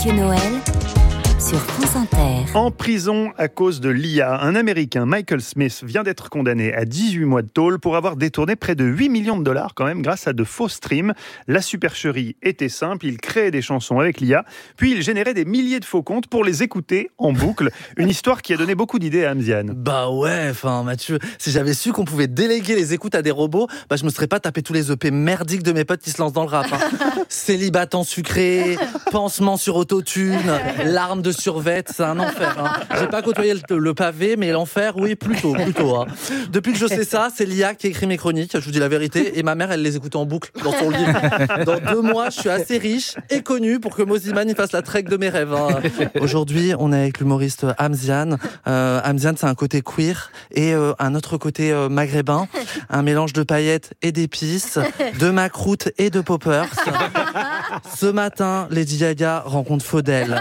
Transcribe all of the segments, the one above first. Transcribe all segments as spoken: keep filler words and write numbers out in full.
Mathieu Noël sur France Inter. En prison à cause de l'I A, un Américain, Michael Smith, vient d'être condamné à dix-huit mois de tôle pour avoir détourné près de huit millions de dollars quand même grâce à de faux streams. La supercherie était simple, il créait des chansons avec l'I A, puis il générait des milliers de faux comptes pour les écouter en boucle. Une histoire qui a donné beaucoup d'idées à Amziane. Bah ouais, enfin Mathieu, si j'avais su qu'on pouvait déléguer les écoutes à des robots, bah je me serais pas tapé tous les E P merdiques de mes potes qui se lancent dans le rap. Hein. Célibatant sucré, pansement sur autotune, larmes de survêt, c'est un enfer. Hein. J'ai pas côtoyé le, le pavé, mais l'enfer, oui, plutôt, plutôt. Hein. Depuis que je sais ça, c'est l'I A qui écrit mes chroniques, je vous dis la vérité, et ma mère, elle les écoute en boucle dans son lit. Dans deux mois, je suis assez riche et connu pour que Moziman il fasse la trek de mes rêves. Hein. Aujourd'hui, on est avec l'humoriste Amziane. Euh, Amziane, c'est un côté queer et euh, un autre côté euh, maghrébin, un mélange de paillettes et d'épices, de macroute et de poppers. Ce matin, Lady Gaga rencontre Faudel.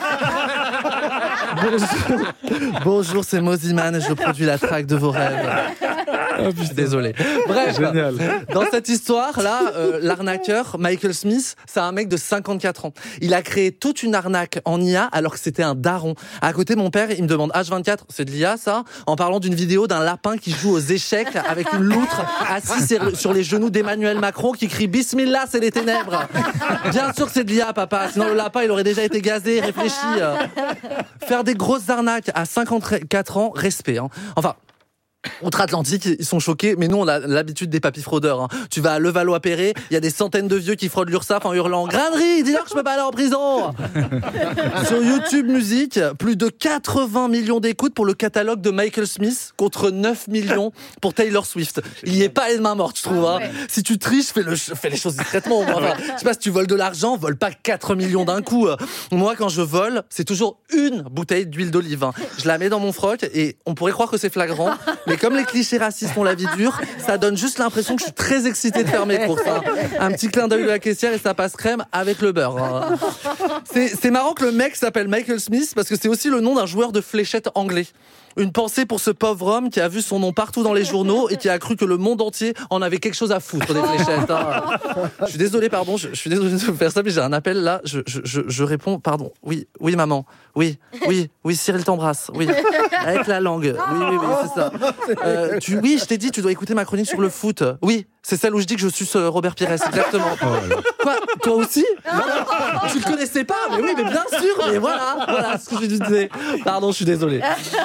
Bonjour, Bonjour c'est Moziman et je produis la track de vos rêves. Oh, désolé. Bref, génial. Dans cette histoire-là, euh, l'arnaqueur Michael Smith, c'est un mec de cinquante-quatre ans. Il a créé toute une arnaque en I A alors que c'était un daron. À côté, mon père, il me demande H vingt-quatre, c'est de l'I A ça ? En parlant d'une vidéo d'un lapin qui joue aux échecs avec une loutre assis sur les genoux d'Emmanuel Macron qui crie Bismillah, c'est les ténèbres. Bien sûr que c'est de l'I A, papa. Sinon le lapin, il aurait déjà été gazé, réfléchi. Faire des grosses arnaques à cinquante-quatre ans, respect. Hein. Enfin. Outre-Atlantique, ils sont choqués, mais nous, on a l'habitude des papis fraudeurs. Hein. Tu vas à Levallois-Perret, il y a des centaines de vieux qui fraudent l'URSSAF en hurlant « Grainerie, dis-leur que je peux pas aller en prison !» Sur YouTube Musique, plus de quatre-vingts millions d'écoutes pour le catalogue de Michael Smith, contre neuf millions pour Taylor Swift. Il y est pas les mains mortes, je trouve. Hein. Si tu triches, fais, le, fais les choses discrètement. Enfin, je sais pas, si tu voles de l'argent, vole pas quatre millions d'un coup. Moi, quand je vole, c'est toujours une bouteille d'huile d'olive. Hein. Je la mets dans mon froc et on pourrait croire que c'est flagrant, mais comme les clichés racistes ont la vie dure, ça donne juste l'impression que je suis très excité de faire mes courses. Hein. Un petit clin d'œil de la caissière et ça passe crème avec le beurre. Hein. C'est, c'est marrant que le mec s'appelle Michael Smith parce que c'est aussi le nom d'un joueur de fléchettes anglais. Une pensée pour ce pauvre homme qui a vu son nom partout dans les journaux et qui a cru que le monde entier en avait quelque chose à foutre des fléchettes. Hein. Je suis désolé, pardon, je, je suis désolé de faire ça, mais j'ai un appel là. Je, je, je, je réponds, pardon. Oui, oui, maman. Oui, oui, oui, Cyril t'embrasse. Oui, avec la langue. Oui, oui, oui, c'est ça. Euh, tu, oui, je t'ai dit, tu dois écouter ma chronique sur le foot. Oui, c'est celle où je dis que je suis Robert Pires, exactement. Quoi, toi aussi? Non, tu le connaissais pas? Mais oui, mais bien sûr. Mais voilà, voilà ce que je disais. Pardon, je suis désolé.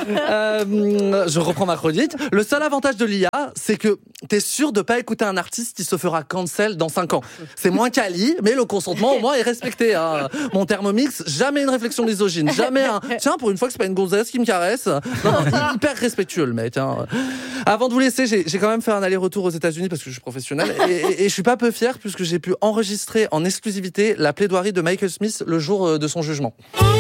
Euh, je reprends ma chronique. Le seul avantage de l'I A, c'est que t'es sûr de pas écouter un artiste qui se fera cancel dans cinq ans. C'est moins quali, mais le consentement au moins est respecté. Hein. Mon Thermomix, jamais une réflexion misogyne, jamais un. Tiens, pour une fois que c'est pas une gonzesse qui me caresse. Non, non, hyper respectueux le mec. Hein. Avant de vous laisser, j'ai, j'ai quand même fait un aller-retour aux États-Unis parce que je suis professionnel et, et, et je suis pas peu fier puisque j'ai pu enregistrer en exclusivité la plaidoirie de Michael Smith le jour de son jugement.